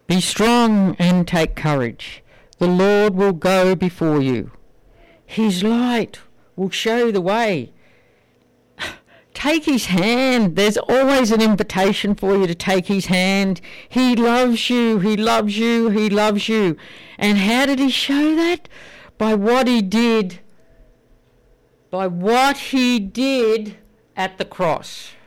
Be strong and take courage. The Lord will go before you. His light will show the way. Take his hand. There's always an invitation for you to take his hand. He loves you. He loves you. He loves you. And how did he show that? By what he did. By what he did at the cross.